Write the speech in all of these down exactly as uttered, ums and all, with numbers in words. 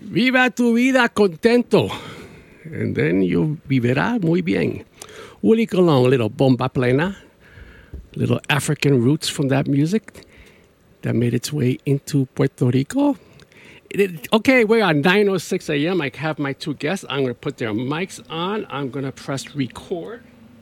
Viva tu vida contento. And then you vivirá muy bien. Willie Colon, little bomba plena, little African roots from that music that made its way into Puerto Rico. It, okay, we're at nine oh six a.m. I have my two guests. I'm going to put their mics on. I'm going to press record.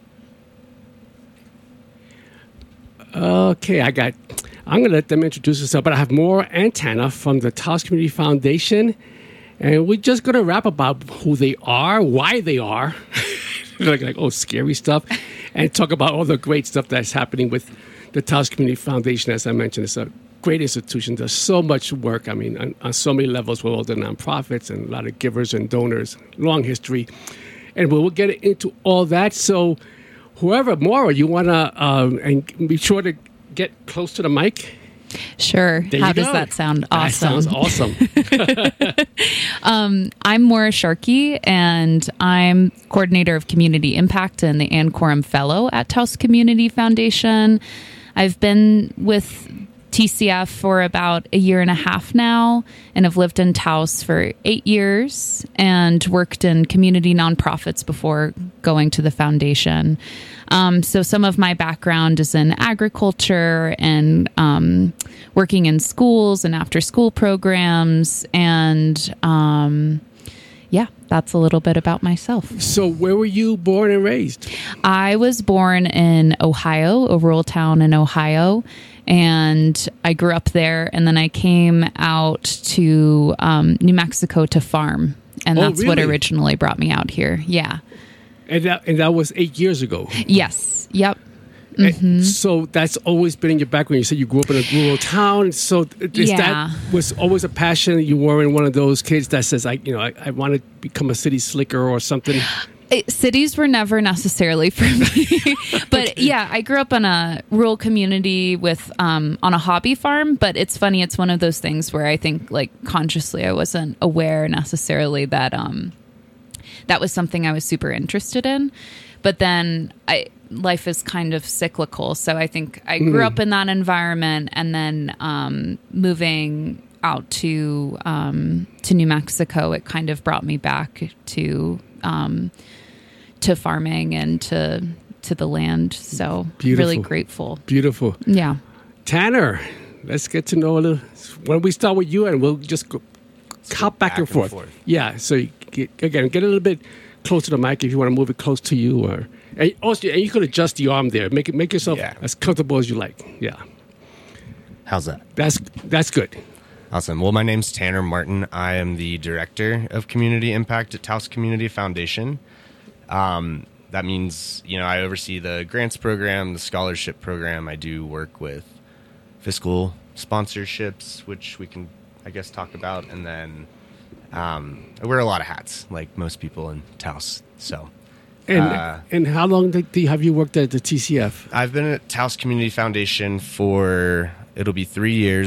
Okay, I got... I'm going to let them introduce themselves, but I have more Antenna from the Taos Community Foundation, and we're just going to rap about who they are, why they are, like, like, oh, scary stuff, and talk about all the great stuff that's happening with the Taos Community Foundation. As I mentioned, it's a great institution. There's so much work, I mean, on, on so many levels with all the nonprofits and a lot of givers and donors, long history. And we'll get into all that. So whoever, Maura, you want to, um, and be sure to get close to the mic. Sure. There How you does go. that sound? Awesome. That sounds awesome. um, I'm Maura Sharkey, and I'm coordinator of community impact and the Ann Coram Fellow at Taos Community Foundation. I've been with T C F for about a year and a half now, and have lived in Taos for eight years and worked in community nonprofits before going to the foundation. Um, so some of my background is in agriculture and um, working in schools and after-school programs, and um, yeah, that's a little bit about myself. So where were you born and raised? I was born in Ohio, a rural town in Ohio, and I grew up there, and then I came out to um, New Mexico to farm, and Oh, that's what really? originally brought me out here. Yeah. And that, and that was eight years ago. Yes. Yep. And so that's always been in your background. You said you grew up in a rural town. So is Yeah. that was always a passion? You weren't one of those kids that says, "I, you know, I, I want to become a city slicker or something." It- cities were never necessarily for me, but yeah, I grew up in a rural community with um, on a hobby farm. But it's funny; it's one of those things where I think, like, consciously, I wasn't aware necessarily that um, that was something I was super interested in. But then I, life is kind of cyclical, so I think I grew Mm. up in that environment, and then um, moving out to um, to New Mexico, it kind of brought me back to. Um, to farming and to to the land. So Beautiful. really grateful. Beautiful. Yeah. Tanner, let's get to know a little. Why don't we start with you and we'll just go, hop back, back and, and forth. forth. Yeah. So you get, again, get a little bit close to the mic if you want to move it close to you, or and also and you could adjust the arm there. Make it make yourself Yeah. as comfortable as you like. Yeah. How's that? That's that's good. Awesome. Well, my name's Tanner Martin. I am the Director of Community Impact at Taos Community Foundation. Um, that means, you know, I oversee the grants program, the scholarship program. I do work with fiscal sponsorships, which we can, I guess, talk about. And then um, I wear a lot of hats, like most people in Taos. So And Uh, and how long did, do you- have you worked at the T C F? I've been at Taos Community Foundation for, it'll be three years.